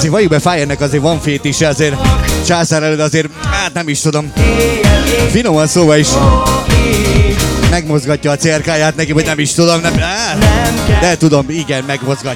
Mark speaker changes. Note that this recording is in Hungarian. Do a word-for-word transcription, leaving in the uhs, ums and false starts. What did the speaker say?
Speaker 1: azért valljuk be, Fire-nek azért van fétise, azért császár előtt azért, hát nem is tudom. Finoman szóval is megmozgatja a cerkáját neki, vagy nem is tudom, nem, á, de tudom, igen, megmozgatja.